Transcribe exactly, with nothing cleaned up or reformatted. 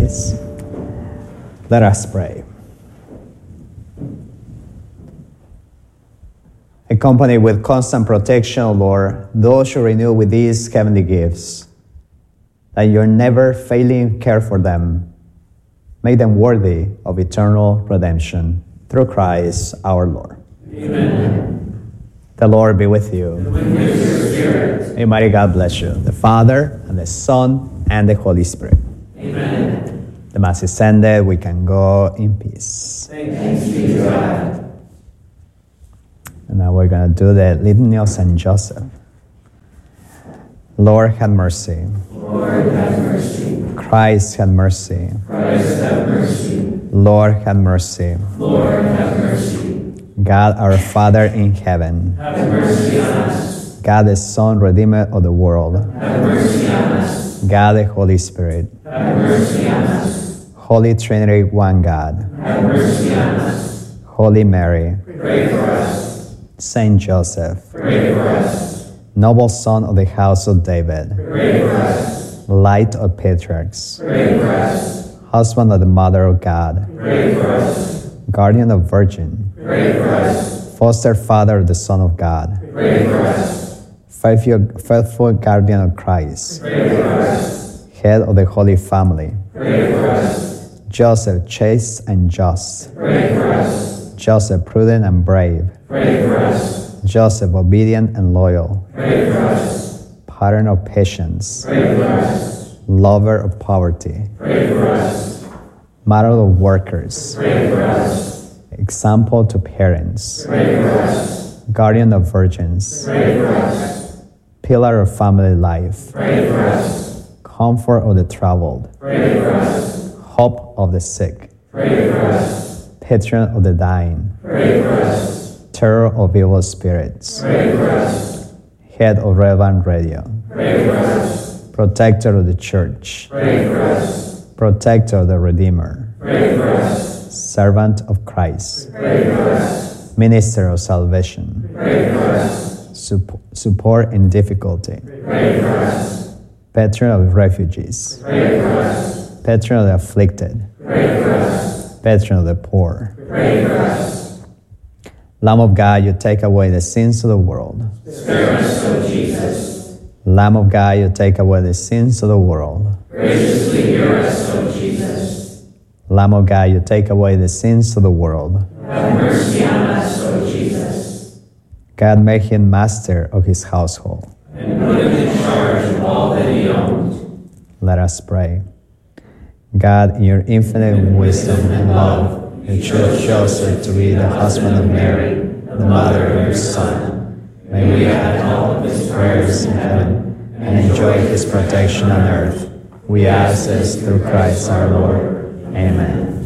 place. Let us pray. Accompany with constant protection, O Lord, those you renew with these heavenly gifts, that your never failing care for them make them worthy of eternal redemption. Through Christ our Lord. Amen. The Lord be with you. And with your spirit. May mighty God bless you, the Father, and the Son, and the Holy Spirit. Amen. The Mass is ended. We can go in peace. Thanks be to God. And now we're going to do the Litany of Saint Joseph. Lord, have mercy. Lord, have mercy. Christ, have mercy. Christ, have mercy. Lord, have mercy. Lord, have mercy. God, our Father in heaven. Have mercy on us. God, the Son, Redeemer of the world. Have mercy on us. God, the Holy Spirit. Have mercy on us. Holy Trinity, one God. Have mercy on us. Holy Mary. Pray for us. Saint Joseph. Pray for us. Noble Son of the house of David. Pray for us. Light of patriarchs. Pray for us. Husband of the Mother of God. Pray for us. Guardian of Virgin. Pray for us. Foster Father of the Son of God. Pray for us. Faithful, faithful Guardian of Christ. Pray for us. Head of the Holy Family. Pray for us. Joseph, chaste and just. Pray for us. Joseph, prudent and brave. Pray for us. Joseph, obedient and loyal. Pray for us. Pattern of patience. Pray for us. Lover of poverty. Pray for us. Model of workers. Pray for us. Example to parents. Pray for us. Guardian of virgins. Pray for us. Pillar of family life. Pray for us. Comfort of the troubled. Pray for us. Hope of the sick. Pray for us. Patron of the dying. Pray for us. Terror of evil spirits. Pray for us. Head of Reverend Radio. Pray for us. Protector of the church. Pray for us. Protector of the Redeemer. Pray for us. Servant of Christ. Pray for us. Minister of salvation. Pray for us. Sup- support in difficulty. Pray for us. Patron of refugees. Pray for us. Patron of the afflicted. Pray for us. Patron of the poor. Pray for us. Lamb of God, you take away the sins of the world. Spare us, O Jesus. Lamb of God, you take away the sins of the world. Graciously hear us, O Jesus. Lamb of God, you take away the sins of the world. Have mercy on us, O Jesus. God, make him master of his household. And put him in charge of all that he owns. Let us pray. God, in your infinite wisdom and love, you chose Joseph to be the husband of Mary, the mother of your Son. May we have all of his prayers in heaven and enjoy his protection on earth. We ask this through Christ our Lord. Amen.